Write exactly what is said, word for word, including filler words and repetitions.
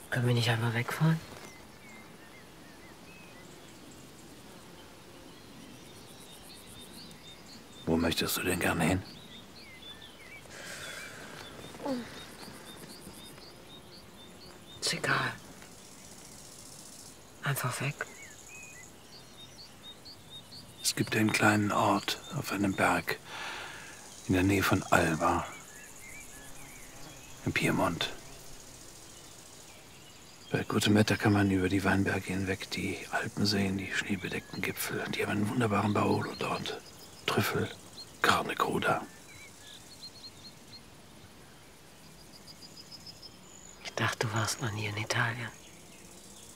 Können wir nicht einfach wegfahren? Wo möchtest du denn gerne hin? Ist egal. Einfach weg. Es gibt einen kleinen Ort auf einem Berg in der Nähe von Alba, im Piemont. Bei gutem Wetter kann man über die Weinberge hinweg die Alpen sehen, die schneebedeckten Gipfel. Die haben einen wunderbaren Barolo dort. Trüffel, Carne Cruda. Ich dachte, du warst noch nie in Italien.